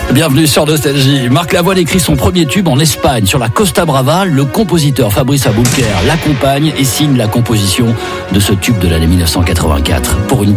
Bienvenue sur Nostalgie. Marc Lavoine écrit son premier tube en Espagne, sur la Costa Brava. Le compositeur Fabrice Aboulker l'accompagne et signe la composition de ce tube de l'année 1984 pour une